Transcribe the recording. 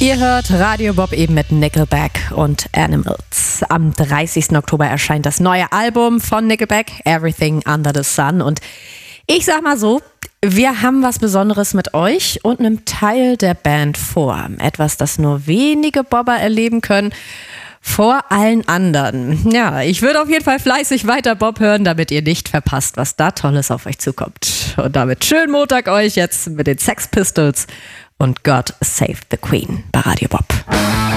Ihr hört Radio Bob eben mit Nickelback und Animals. Am 30. Oktober erscheint das neue Album von Nickelback, Everything Under the Sun. Und ich sag mal so, wir haben was Besonderes mit euch und einem Teil der Band vor. Etwas, das nur wenige Bobber erleben können. Vor allen anderen. Ja, ich würde auf jeden Fall fleißig weiter Bob hören, damit ihr nicht verpasst, was da Tolles auf euch zukommt. Und damit schönen Montag euch jetzt mit den Sex Pistols und God Save the Queen bei Radio Bob.